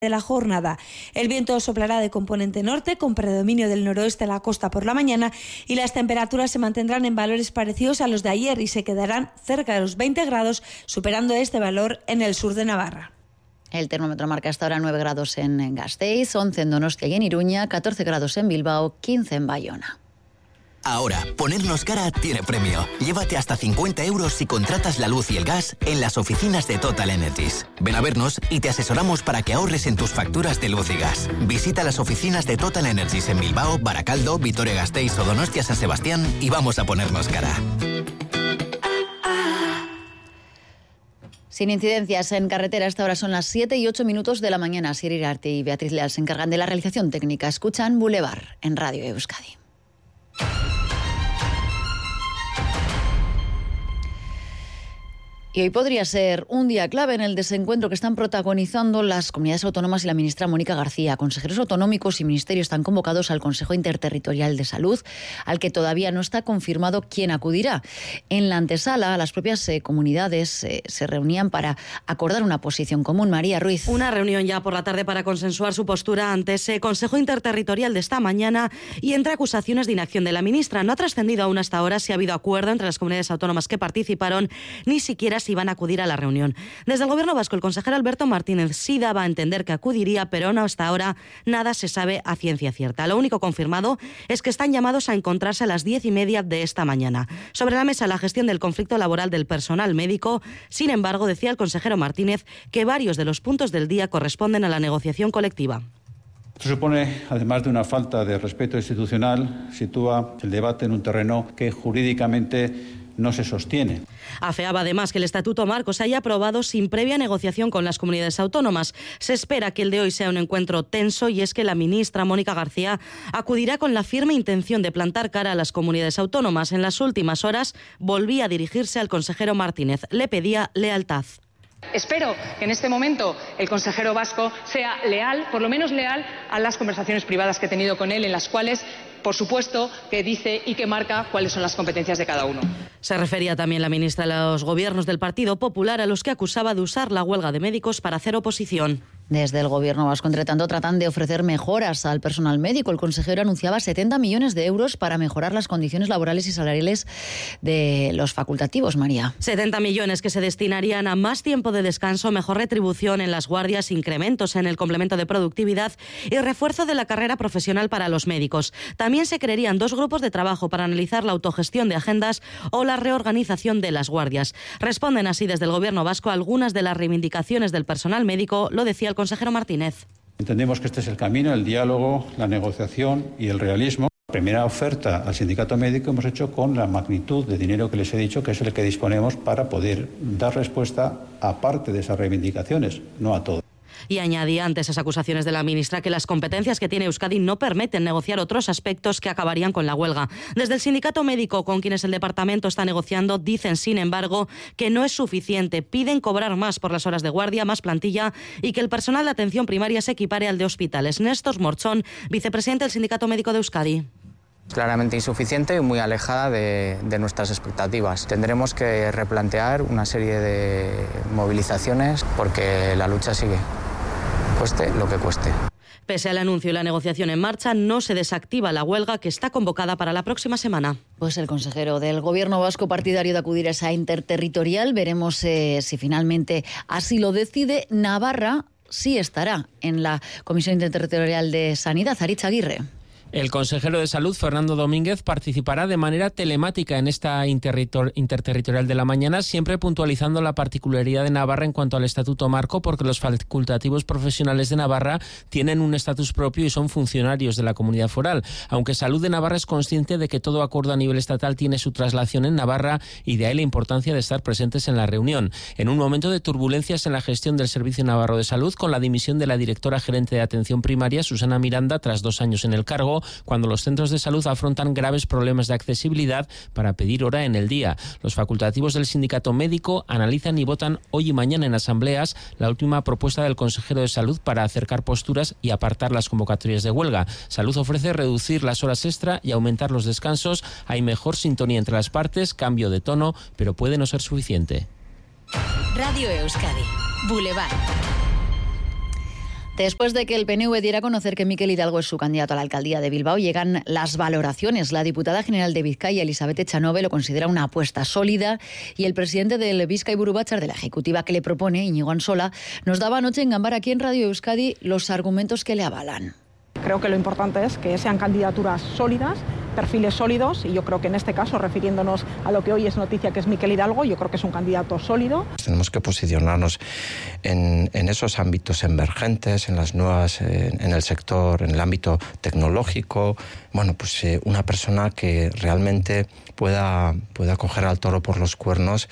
de la jornada. El viento soplará de componente norte con predominio del noroeste a la costa por la mañana y las temperaturas se mantendrán en valores parecidos a los de ayer y se quedarán cerca de los 20 grados, superando este valor en el sur de Navarra. El termómetro marca hasta ahora 9 grados en Gasteiz, 11 en Donostia y en Iruña, 14 grados en Bilbao, 15 en Bayona. Ahora, ponernos cara tiene premio. Llévate hasta 50 euros si contratas la luz y el gas en las oficinas de Total Energies. Ven a vernos y te asesoramos para que ahorres en tus facturas de luz y gas. Visita las oficinas de Total Energies en Bilbao, Baracaldo, Vitoria-Gasteiz o Donostia-San Sebastián y vamos a ponernos cara. Sin incidencias en carretera, hasta ahora son las 7 y 8 minutos de la mañana. Siri Iriarte y Beatriz Leal se encargan de la realización técnica. Escuchan Boulevard en Radio Euskadi. Y hoy podría ser un día clave en el desencuentro que están protagonizando las comunidades autónomas y la ministra Mónica García. Consejeros autonómicos y ministerios están convocados al Consejo Interterritorial de Salud, al que todavía no está confirmado quién acudirá. En la antesala, las propias comunidades se reunían para acordar una posición común. María Ruiz. Una reunión ya por la tarde para consensuar su postura ante ese Consejo Interterritorial de esta mañana y entre acusaciones de inacción de la ministra. No ha trascendido aún hasta ahora si ha habido acuerdo entre las comunidades autónomas que participaron, ni siquiera si van a acudir a la reunión. Desde el Gobierno vasco, el consejero Alberto Martínez sí daba a entender que acudiría, pero no, hasta ahora nada se sabe a ciencia cierta. Lo único confirmado es que están llamados a encontrarse a las 10:30 de esta mañana. Sobre la mesa, la gestión del conflicto laboral del personal médico. Sin embargo, decía el consejero Martínez que varios de los puntos del día corresponden a la negociación colectiva. Esto supone, además de una falta de respeto institucional, sitúa el debate en un terreno que jurídicamente no se sostiene. Afeaba además que el Estatuto Marco se haya aprobado sin previa negociación con las comunidades autónomas. Se espera que el de hoy sea un encuentro tenso y es que la ministra Mónica García acudirá con la firme intención de plantar cara a las comunidades autónomas. En las últimas horas volvía a dirigirse al consejero Martínez. Le pedía lealtad. Espero que en este momento el consejero vasco sea leal, por lo menos leal, a las conversaciones privadas que he tenido con él, en las cuales, por supuesto, que dice y que marca cuáles son las competencias de cada uno. Se refería también la ministra a los gobiernos del Partido Popular, a los que acusaba de usar la huelga de médicos para hacer oposición. Desde el Gobierno vasco, entre tanto, tratan de ofrecer mejoras al personal médico. El consejero anunciaba 70 millones de euros para mejorar las condiciones laborales y salariales de los facultativos, María. 70 millones que se destinarían a más tiempo de descanso, mejor retribución en las guardias, incrementos en el complemento de productividad y refuerzo de la carrera profesional para los médicos. También se crearían 2 grupos de trabajo para analizar la autogestión de agendas o la reorganización de las guardias. Responden así desde el Gobierno vasco a algunas de las reivindicaciones del personal médico, lo decía el consejero Martínez. Entendemos que este es el camino, el diálogo, la negociación y el realismo. La primera oferta al sindicato médico hemos hecho con la magnitud de dinero que les he dicho, que es el que disponemos para poder dar respuesta a parte de esas reivindicaciones, no a todo. Y añadía ante esas acusaciones de la ministra que las competencias que tiene Euskadi no permiten negociar otros aspectos que acabarían con la huelga. Desde el sindicato médico, con quienes el departamento está negociando, dicen, sin embargo, que no es suficiente. Piden cobrar más por las horas de guardia, más plantilla y que el personal de atención primaria se equipare al de hospitales. Néstor Morchón, vicepresidente del Sindicato Médico de Euskadi. Claramente insuficiente y muy alejada de nuestras expectativas. Tendremos que replantear una serie de movilizaciones porque la lucha sigue, cueste lo que cueste. Pese al anuncio y la negociación en marcha, no se desactiva la huelga que está convocada para la próxima semana. Pues el consejero del Gobierno vasco, partidario de acudir a esa interterritorial, veremos si finalmente así lo decide. Navarra sí estará en la Comisión Interterritorial de Sanidad. Aritz Aguirre. El consejero de Salud, Fernando Domínguez, participará de manera telemática en esta interterritorial de la mañana, siempre puntualizando la particularidad de Navarra en cuanto al Estatuto Marco, porque los facultativos profesionales de Navarra tienen un estatus propio y son funcionarios de la comunidad foral. Aunque Salud de Navarra es consciente de que todo acuerdo a nivel estatal tiene su traslación en Navarra y de ahí la importancia de estar presentes en la reunión. En un momento de turbulencias en la gestión del Servicio Navarro de Salud, con la dimisión de la directora gerente de Atención Primaria, Susana Miranda, tras 2 años en el cargo, cuando los centros de salud afrontan graves problemas de accesibilidad para pedir hora en el día. Los facultativos del sindicato médico analizan y votan hoy y mañana en asambleas la última propuesta del consejero de Salud para acercar posturas y apartar las convocatorias de huelga. Salud ofrece reducir las horas extra y aumentar los descansos. Hay mejor sintonía entre las partes, cambio de tono, pero puede no ser suficiente. Radio Euskadi, Boulevard. Después de que el PNV diera a conocer que Mikel Hidalgo es su candidato a la alcaldía de Bilbao, llegan las valoraciones. La diputada general de Vizcaya, Elizabeth Echanove, lo considera una apuesta sólida y el presidente del Bizkai-Buru Batzar, de la ejecutiva que le propone, Íñigo Ansola, nos daba anoche en Ganbara, aquí en Radio Euskadi, los argumentos que le avalan. Creo que lo importante es que sean candidaturas sólidas, perfiles sólidos, y yo creo que en este caso, refiriéndonos a lo que hoy es noticia, que es Mikel Hidalgo, yo creo que es un candidato sólido. Tenemos que posicionarnos en esos ámbitos emergentes, en las nuevas, en el sector, en el ámbito tecnológico. Bueno, pues una persona que realmente pueda coger al toro por los cuernos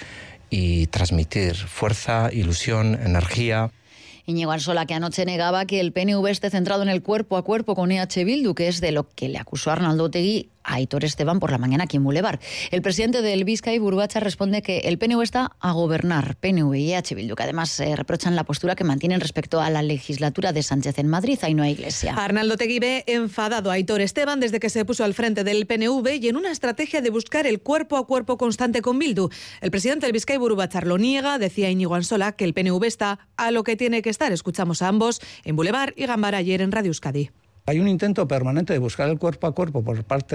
y transmitir fuerza, ilusión, energía. Íñigo Ansola, que anoche negaba que el PNV esté centrado en el cuerpo a cuerpo con EH Bildu, que es de lo que le acusó Arnaldo Otegi a Aitor Esteban por la mañana aquí en Boulevard. El presidente del Bizkai-Buru Batzar responde que el PNV está a gobernar, PNV y EH Bildu, que además reprochan la postura que mantienen respecto a la legislatura de Sánchez en Madrid. Ahí no hay iglesia. Arnaldo Otegi ve enfadado a Aitor Esteban desde que se puso al frente del PNV y en una estrategia de buscar el cuerpo a cuerpo constante con Bildu. El presidente del Bizkai-Buru Batzar lo niega, decía Íñigo Ansola que el PNV está a lo que tiene que estar. Escuchamos a ambos en Boulevard y Ganbara ayer en Radio Euskadi. Hay un intento permanente de buscar el cuerpo a cuerpo por parte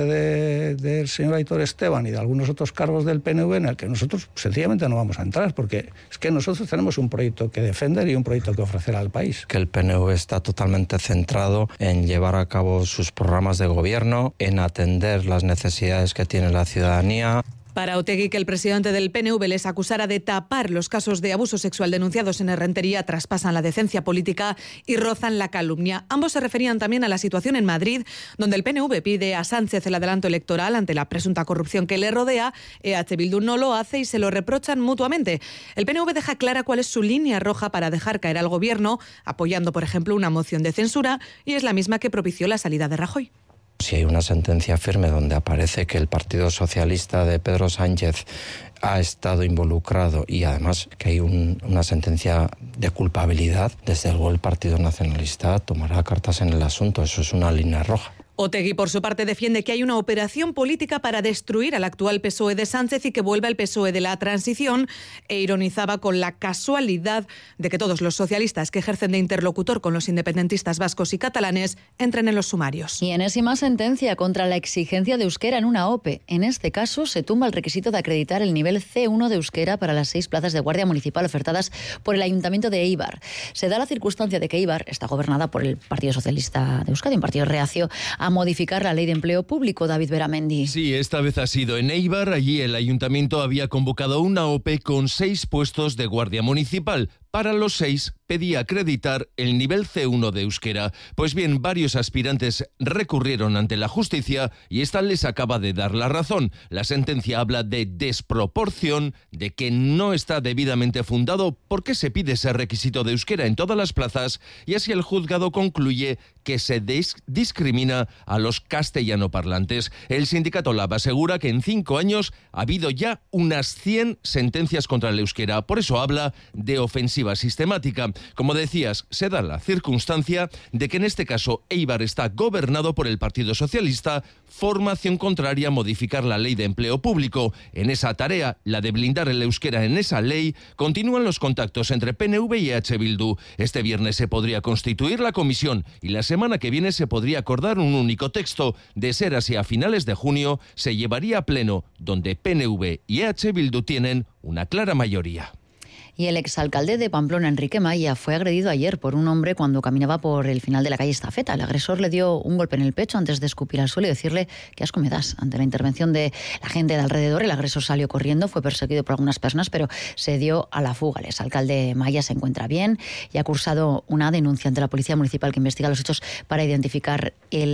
del señor Aitor Esteban y de algunos otros cargos del PNV en el que nosotros sencillamente no vamos a entrar, porque es que nosotros tenemos un proyecto que defender y un proyecto que ofrecer al país. Que el PNV está totalmente centrado en llevar a cabo sus programas de gobierno, en atender las necesidades que tiene la ciudadanía. Para Otegi, que el presidente del PNV les acusara de tapar los casos de abuso sexual denunciados en Errentería traspasan la decencia política y rozan la calumnia. Ambos se referían también a la situación en Madrid, donde el PNV pide a Sánchez el adelanto electoral ante la presunta corrupción que le rodea. EH Bildu no lo hace y se lo reprochan mutuamente. El PNV deja clara cuál es su línea roja para dejar caer al gobierno, apoyando, por ejemplo, una moción de censura, y es la misma que propició la salida de Rajoy. Si hay una sentencia firme donde aparece que el Partido Socialista de Pedro Sánchez ha estado involucrado y además que hay una sentencia de culpabilidad, desde luego el Partido Nacionalista tomará cartas en el asunto. Eso es una línea roja. Otegi, por su parte, defiende que hay una operación política para destruir al actual PSOE de Sánchez y que vuelva el PSOE de la transición, e ironizaba con la casualidad de que todos los socialistas que ejercen de interlocutor con los independentistas vascos y catalanes entren en los sumarios. Y enésima sentencia contra la exigencia de euskera en una OPE. En este caso, se tumba el requisito de acreditar el nivel C1 de euskera para las 6 plazas de guardia municipal ofertadas por el Ayuntamiento de Eibar. Se da la circunstancia de que Eibar está gobernada por el Partido Socialista de Euskadi, un partido reacio a modificar la ley de empleo público. David Beramendi. Sí, esta vez ha sido en Eibar. Allí el ayuntamiento había convocado una OPE con 6 puestos de guardia municipal. Para los 6 pedía acreditar el nivel C1 de euskera. Pues bien, varios aspirantes recurrieron ante la justicia y esta les acaba de dar la razón. La sentencia habla de desproporción, de que no está debidamente fundado porque se pide ese requisito de euskera en todas las plazas, y así el juzgado concluye que se discrimina a los castellanoparlantes. El sindicato LAB asegura que en 5 años ha habido ya unas 100 sentencias contra el euskera. Por eso habla de ofensiva sistemática. Como decías, se da la circunstancia de que en este caso Eibar está gobernado por el Partido Socialista, formación contraria a modificar la ley de empleo público. En esa tarea, la de blindar el euskera en esa ley, continúan los contactos entre PNV y EH Bildu. Este viernes se podría constituir la comisión y la semana que viene se podría acordar un único texto. De ser así, a finales de junio se llevaría a pleno, donde PNV y EH Bildu tienen una clara mayoría. Y el exalcalde de Pamplona, Enrique Maya, fue agredido ayer por un hombre cuando caminaba por el final de la calle Estafeta. El agresor le dio un golpe en el pecho antes de escupir al suelo y decirle que asco me das. Ante la intervención de la gente de alrededor, el agresor salió corriendo, fue perseguido por algunas personas, pero se dio a la fuga. El exalcalde Maya se encuentra bien y ha cursado una denuncia ante la Policía Municipal que investiga los hechos para identificar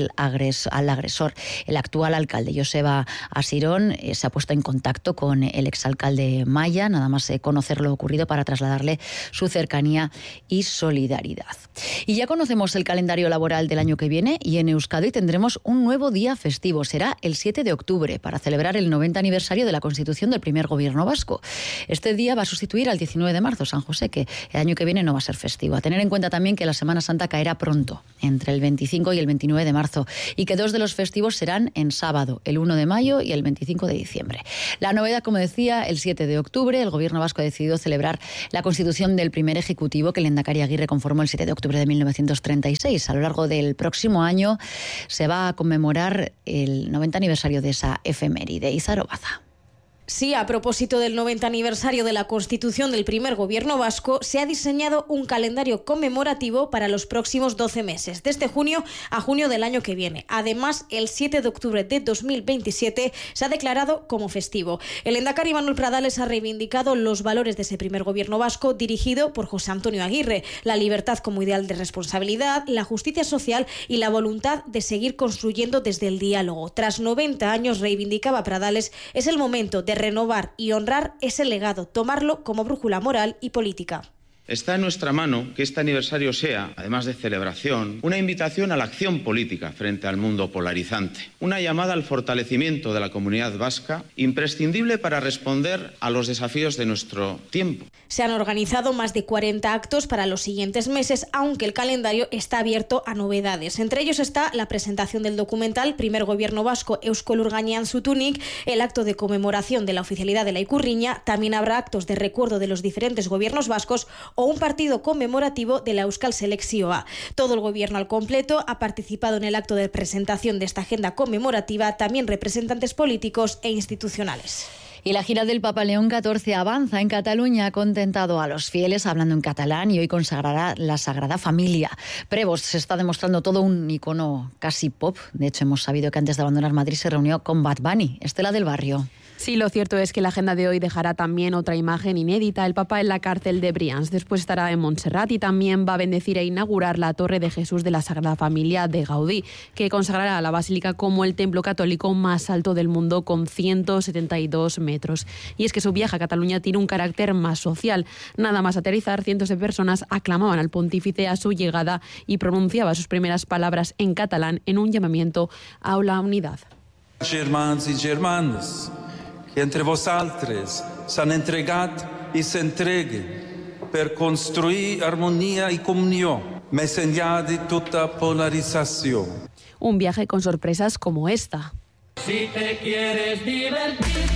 al agresor. El actual alcalde, Joseba Asirón, se ha puesto en contacto con el exalcalde Maya, nada más conocer lo ocurrido, para trasladarle su cercanía y solidaridad. Y ya conocemos el calendario laboral del año que viene y en Euskadi tendremos un nuevo día festivo. Será el 7 de octubre para celebrar el 90 aniversario de la constitución del primer gobierno vasco. Este día va a sustituir al 19 de marzo, San José, que el año que viene no va a ser festivo. A tener en cuenta también que la Semana Santa caerá pronto, entre el 25 y el 29 de marzo, y que 2 de los festivos serán en sábado, el 1 de mayo y el 25 de diciembre. La novedad, como decía, el 7 de octubre, el gobierno vasco ha decidido celebrar la constitución del primer ejecutivo que el Lehendakari Aguirre conformó el 7 de octubre de 1936. A lo largo del próximo año se va a conmemorar el 90 aniversario de esa efeméride. Izaro Baza. Sí, a propósito del 90 aniversario de la constitución del primer gobierno vasco, se ha diseñado un calendario conmemorativo para los próximos 12 meses, desde junio a junio del año que viene. Además, el 7 de octubre de 2027 se ha declarado como festivo. El Lehendakari Manuel Pradales ha reivindicado los valores de ese primer gobierno vasco dirigido por José Antonio Aguirre, la libertad como ideal de responsabilidad, la justicia social y la voluntad de seguir construyendo desde el diálogo. Tras 90 años, reivindicaba Pradales, es el momento de renovar y honrar ese legado, tomarlo como brújula moral y política. Está en nuestra mano que este aniversario sea, además de celebración, una invitación a la acción política frente al mundo polarizante, una llamada al fortalecimiento de la comunidad vasca, imprescindible para responder a los desafíos de nuestro tiempo. Se han organizado más de 40 actos para los siguientes meses, aunque el calendario está abierto a novedades. Entre ellos está la presentación del documental Primer Gobierno Vasco Eusko Lurganean Zutunik, el acto de conmemoración de la oficialidad de la Ikurriña, también habrá actos de recuerdo de los diferentes gobiernos vascos o un partido conmemorativo de la Euskal Selekzioa. Todo el gobierno al completo ha participado en el acto de presentación de esta agenda conmemorativa, también representantes políticos e institucionales. Y la gira del Papa León XIV avanza en Cataluña, ha contentado a los fieles hablando en catalán y hoy consagrará la Sagrada Familia. Prevost se está demostrando todo un icono casi pop. De hecho, hemos sabido que antes de abandonar Madrid se reunió con Bad Bunny. Estela del Barrio. Sí, lo cierto es que la agenda de hoy dejará también otra imagen inédita, el Papa en la cárcel de Brians. Después estará en Montserrat y también va a bendecir e inaugurar la Torre de Jesús de la Sagrada Familia de Gaudí, que consagrará a la basílica como el templo católico más alto del mundo con 172 metros. Y es que su viaje a Cataluña tiene un carácter más social. Nada más aterrizar, cientos de personas aclamaban al pontífice a su llegada y pronunciaba sus primeras palabras en catalán en un llamamiento a la unidad. Germans y germanes, que entre vosaltres s'han entregat i s'entreguen per construir armonía y comunión, més enllà de tota polarización. Un viaje con sorpresas como esta. Si te quieres divertir.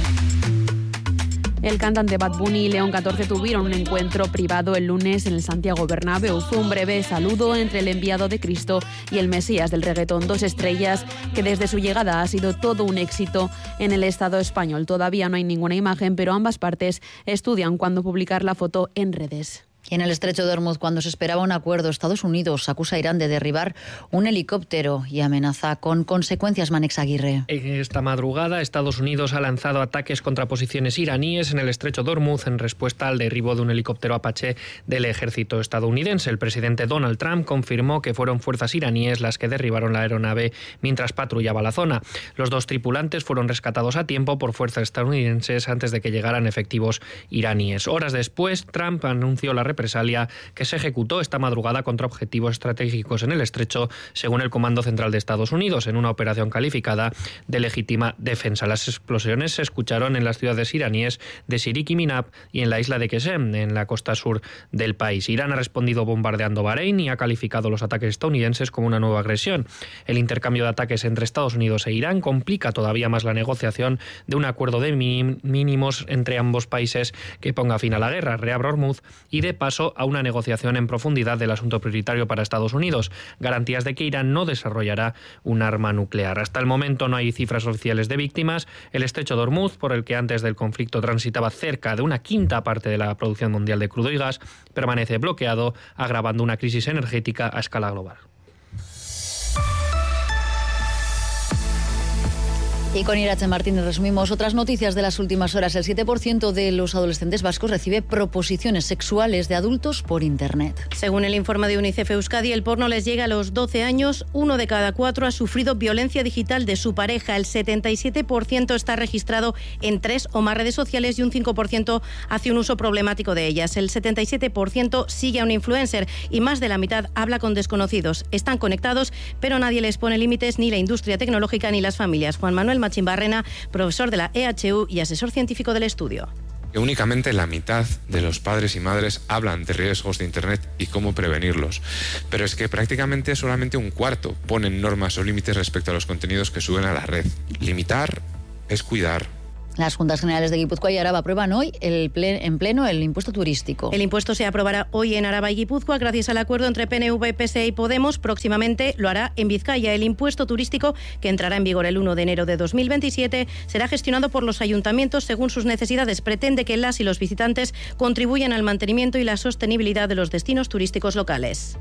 El cantante Bad Bunny y León XIV tuvieron un encuentro privado el lunes en el Santiago Bernabéu. Fue un breve saludo entre el enviado de Cristo y el Mesías del reggaetón, dos estrellas que desde su llegada ha sido todo un éxito en el Estado español. Todavía no hay ninguna imagen, pero ambas partes estudian cuándo publicar la foto en redes. Y en el estrecho de Hormuz, cuando se esperaba un acuerdo, Estados Unidos acusa a Irán de derribar un helicóptero y amenaza con consecuencias. Manex Aguirre. Esta madrugada, Estados Unidos ha lanzado ataques contra posiciones iraníes en el estrecho de Hormuz en respuesta al derribo de un helicóptero Apache del ejército estadounidense. El presidente Donald Trump confirmó que fueron fuerzas iraníes las que derribaron la aeronave mientras patrullaba la zona. Los dos tripulantes fueron rescatados a tiempo por fuerzas estadounidenses antes de que llegaran efectivos iraníes. Horas después, Trump anunció la represalia que se ejecutó esta madrugada contra objetivos estratégicos en el estrecho, según el Comando Central de Estados Unidos, en una operación calificada de legítima defensa. Las explosiones se escucharon en las ciudades iraníes de Sirik y Minab y en la isla de Qesem, en la costa sur del país. Irán ha respondido bombardeando Bahrein y ha calificado los ataques estadounidenses como una nueva agresión. El intercambio de ataques entre Estados Unidos e Irán complica todavía más la negociación de un acuerdo de mínimos entre ambos países que ponga fin a la guerra, reabra Hormuz y de paso a una negociación en profundidad del asunto prioritario para Estados Unidos, garantías de que Irán no desarrollará un arma nuclear. Hasta el momento no hay cifras oficiales de víctimas. El estrecho de Hormuz, por el que antes del conflicto transitaba cerca de una quinta parte de la producción mundial de crudo y gas, permanece bloqueado, agravando una crisis energética a escala global. Y con Irache Martínez resumimos otras noticias de las últimas horas. El 7% de los adolescentes vascos recibe proposiciones sexuales de adultos por Internet. Según el informe de UNICEF Euskadi, el porno les llega a los 12 años. 1 de cada 4 ha sufrido violencia digital de su pareja. El 77% está registrado en 3 o más redes sociales y un 5% hace un uso problemático de ellas. El 77% sigue a un influencer y más de la mitad habla con desconocidos. Están conectados, pero nadie les pone límites, ni la industria tecnológica ni las familias. Juan Manuel Machimbarrena, profesor de la EHU y asesor científico del estudio. Que únicamente la mitad de los padres y madres hablan de riesgos de Internet y cómo prevenirlos. Pero es que prácticamente solamente un cuarto ponen normas o límites respecto a los contenidos que suben a la red. Limitar es cuidar. Las Juntas Generales de Guipúzcoa y Araba aprueban hoy en pleno el impuesto turístico. El impuesto se aprobará hoy en Araba y Guipúzcoa gracias al acuerdo entre PNV, PSE y Podemos. Próximamente lo hará en Vizcaya. El impuesto turístico, que entrará en vigor el 1 de enero de 2027, será gestionado por los ayuntamientos según sus necesidades. Pretende que las y los visitantes contribuyan al mantenimiento y la sostenibilidad de los destinos turísticos locales.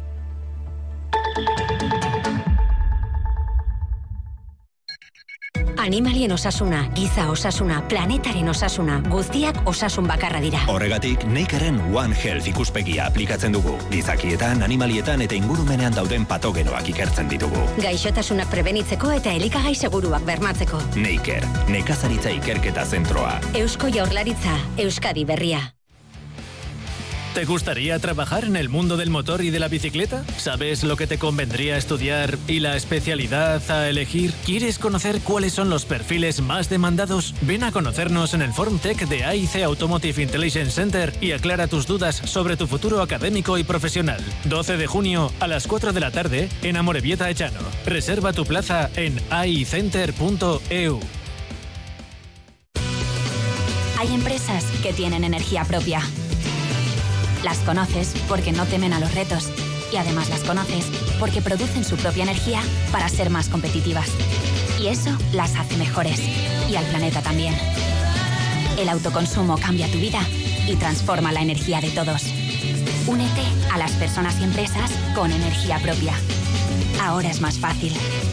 Animalien osasuna, giza osasuna, planetaren osasuna, guztiak osasun bakarra dira. Horregatik, Nakeren One Health ikuspegia aplikatzen dugu. Gizakietan, animalietan eta ingurumenean dauden patogenoak ikertzen ditugu. Gaixotasunak prebenitzeko eta elikagai seguruak bermatzeko. Naker, nekazaritza ikerketa zentroa. Eusko Jaurlaritza, Euskadi berria. ¿Te gustaría trabajar en el mundo del motor y de la bicicleta? ¿Sabes lo que te convendría estudiar y la especialidad a elegir? ¿Quieres conocer cuáles son los perfiles más demandados? Ven a conocernos en el Forum Tech de AIC Automotive Intelligence Center y aclara tus dudas sobre tu futuro académico y profesional. 12 de junio a las 4 de la tarde en Amorebieta Echano. Reserva tu plaza en aicenter.eu. Hay empresas que tienen energía propia. Las conoces porque no temen a los retos y además las conoces porque producen su propia energía para ser más competitivas. Y eso las hace mejores y al planeta también. El autoconsumo cambia tu vida y transforma la energía de todos. Únete a las personas y empresas con energía propia. Ahora es más fácil.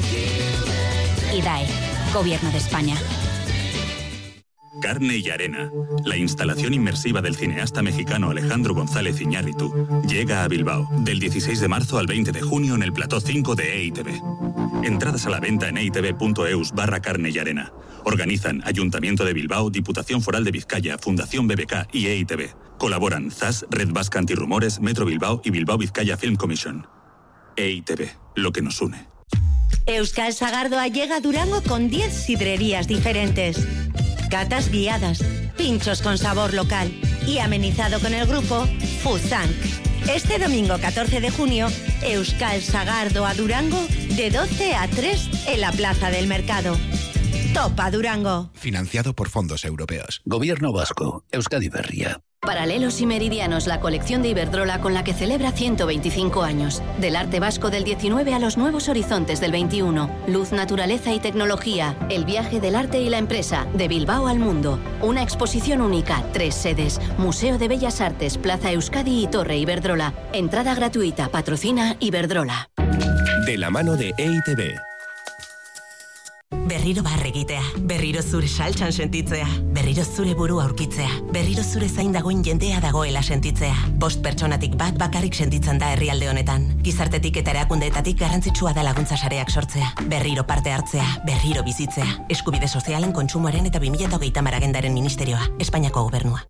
IDAE, Gobierno de España. Carne y Arena, la instalación inmersiva del cineasta mexicano Alejandro González Iñárritu, llega a Bilbao del 16 de marzo al 20 de junio en el plató 5 de EITV. Entradas a la venta en eitv.eus/carne y arena. Organizan Ayuntamiento de Bilbao, Diputación Foral de Vizcaya, Fundación BBK y EITV. Colaboran ZAS, Red Vasca Antirrumores, Metro Bilbao y Bilbao Vizcaya Film Commission. EITV, lo que nos une. Euskal Sagardoa llega a Durango con 10 sidrerías diferentes. Catas guiadas, pinchos con sabor local y amenizado con el grupo Fuzank. Este domingo 14 de junio, Euskal Sagardoa Durango, de 12 a 3 en la Plaza del Mercado. Topa Durango. Financiado por fondos europeos. Gobierno vasco, Euskadi berria. Paralelos y Meridianos, la colección de Iberdrola con la que celebra 125 años. Del arte vasco del 19 a los nuevos horizontes del 21. Luz, naturaleza y tecnología. El viaje del arte y la empresa. De Bilbao al mundo. Una exposición única. 3 sedes. Museo de Bellas Artes, Plaza Euskadi y Torre Iberdrola. Entrada gratuita. Patrocina Iberdrola. De la mano de EITB. Berriro barregitea, berriro zure saltsan sentitzea, berriro zure burua aurkitzea, berriro zure zain dagoen jendea dagoela sentitzea. 5 pertsonatik bat bakarrik sentitzen da herrialde honetan. Gizartetik eta erakundeetatik garrantzitsua da laguntza sareak sortzea, berriro parte hartzea, berriro bizitzea. Eskubide sozialen, kontsumoaren eta 2030 agendaren ministerioa, Espainiako Gobernua.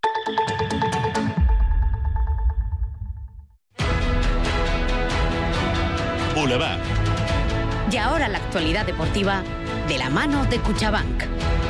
Boulevard. Y ahora la actualidad deportiva de la mano de Cuchabank.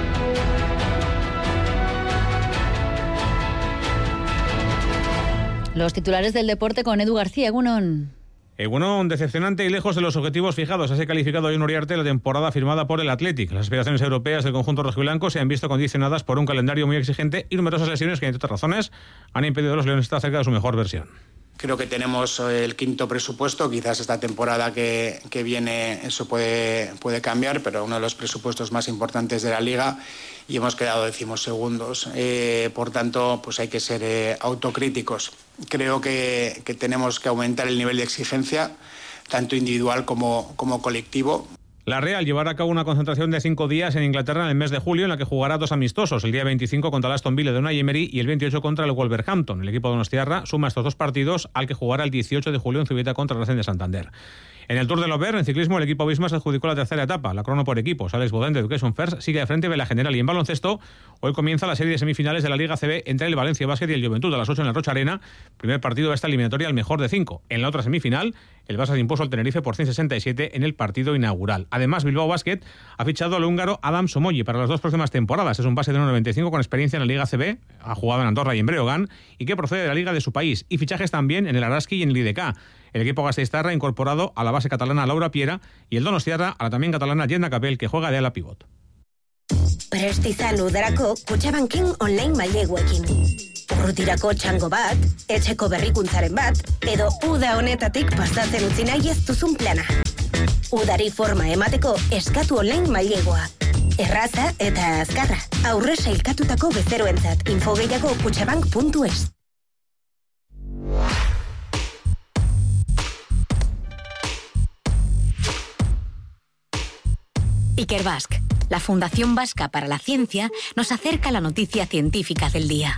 Los titulares del deporte con Edu García. Egunon. Egunon, decepcionante y lejos de los objetivos fijados. Así ha calificado Jon Uriarte la temporada firmada por el Athletic. Las aspiraciones europeas del conjunto rojiblanco se han visto condicionadas por un calendario muy exigente y numerosas lesiones que, entre otras razones, han impedido a los leones estar cerca de su mejor versión. Creo que tenemos el quinto presupuesto, quizás esta temporada que viene eso puede cambiar, pero uno de los presupuestos más importantes de la Liga y hemos quedado 12º. Por tanto, pues hay que ser autocríticos. Creo que tenemos que aumentar el nivel de exigencia, tanto individual como colectivo. La Real llevará a cabo una concentración de 5 días en Inglaterra en el mes de julio, en la que jugará 2 amistosos, el día 25 contra el Aston Villa de Unai Emery y el 28 contra el Wolverhampton. El equipo de donostiarra suma estos 2 partidos al que jugará el 18 de julio en Zubieta contra el Racing de Santander. En el Tour de l'Aubert, en ciclismo, el equipo Visma se adjudicó la tercera etapa, la crono por equipos. Alex Baudin de Education First sigue de frente de la general. Y en baloncesto, hoy comienza la serie de semifinales de la Liga CB entre el Valencia Basket y el Juventud a las 8 en la Rocha Arena. Primer partido de esta eliminatoria, al mejor de 5. En la otra semifinal, el Barça se impuso al Tenerife por 167 en el partido inaugural. Además, Bilbao Basket ha fichado al húngaro Adam Somoyi para las 2 próximas temporadas. Es un base de 1,95 con experiencia en la Liga CB, ha jugado en Andorra y en Breogán, y que procede de la liga de su país. Y fichajes también en el Araski y en el IDK. El equipo gasteiztarra ha incorporado a la base catalana Laura Piera y el donostiarra a la también catalana Yenda Capel, que juega de ala pívot. Prest izan udarako Kutxabanken online maileguekin. Urrutirako txango bat, etxeko berrikuntzaren bat, edo uda honetatik pasatzen utzi nahi ez duzun plana. Udari forma emateko eskatu online mailegua. Erraza eta azkarra. Aurre sailkatutako bezeroentzat. Info gehiago kutxabank.es. Ikerbasque, la Fundación Vasca para la Ciencia, nos acerca la noticia científica del día.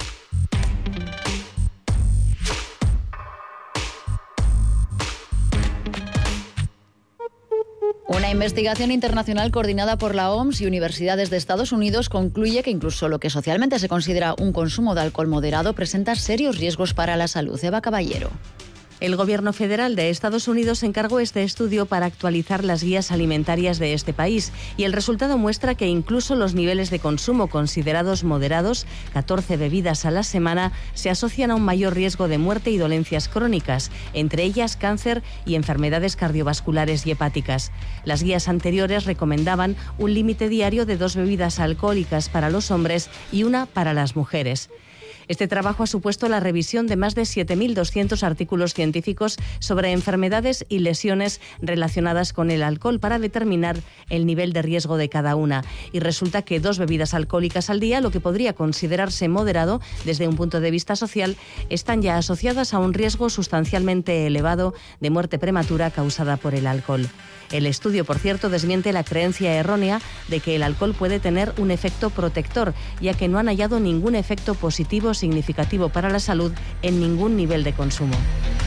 Una investigación internacional coordinada por la OMS y universidades de Estados Unidos concluye que incluso lo que socialmente se considera un consumo de alcohol moderado presenta serios riesgos para la salud. Eva Caballero. El Gobierno federal de Estados Unidos encargó este estudio para actualizar las guías alimentarias de este país y el resultado muestra que incluso los niveles de consumo considerados moderados, 14 bebidas a la semana, se asocian a un mayor riesgo de muerte y dolencias crónicas, entre ellas cáncer y enfermedades cardiovasculares y hepáticas. Las guías anteriores recomendaban un límite diario de 2 bebidas alcohólicas para los hombres y 1 para las mujeres. Este trabajo ha supuesto la revisión de más de 7.200 artículos científicos sobre enfermedades y lesiones relacionadas con el alcohol para determinar el nivel de riesgo de cada una. Y resulta que 2 bebidas alcohólicas al día, lo que podría considerarse moderado desde un punto de vista social, están ya asociadas a un riesgo sustancialmente elevado de muerte prematura causada por el alcohol. El estudio, por cierto, desmiente la creencia errónea de que el alcohol puede tener un efecto protector, ya que no han hallado ningún efecto positivo significativo para la salud en ningún nivel de consumo.